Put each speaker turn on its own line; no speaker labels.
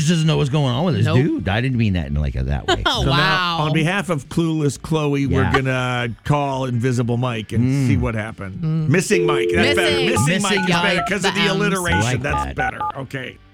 just doesn't know what's going on with this
Nope.
dude. I didn't mean that in that way.
Oh,
So now,
wow.
on behalf of Clueless Chloe, we're
Yeah.
going to call Invisible Mike and see what happened. Missing Mike. That's better.
Missing
Missing Mike is
Mike,
better because of
the
the
M's.
alliteration.
I like
That's
that.
better. Okay.